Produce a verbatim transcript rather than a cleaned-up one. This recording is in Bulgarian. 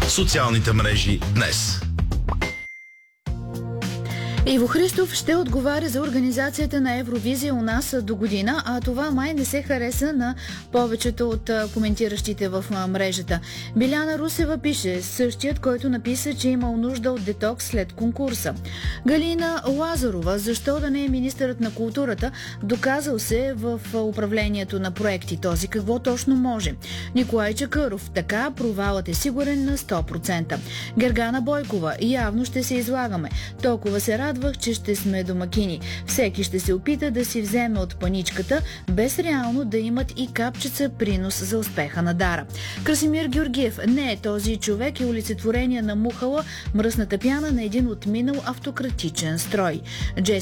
Социалните мрежи днес. Иво Христов ще отговаря за организацията на Евровизия у нас до година, а това май не се хареса на повечето от коментиращите в мрежата. Биляна Русева пише, същият, който написа, че имал нужда от детокс след конкурса. Галина Лазарова, защо да не е министърът на културата, доказал се в управлението на проекти, този какво точно може. Николай Чакъров, така провалът е сигурен на сто процента. Гергана Бойкова, явно ще се излагаме. Толкова се радва, че ще сме домакини. Всеки ще се опита да си вземе от паничката, без реално да имат и капчица принос за успеха на Дара. Красимир Георгиев, не е този човек и олицетворение на мухала, мръсната пяна на един отминал автократичен строй.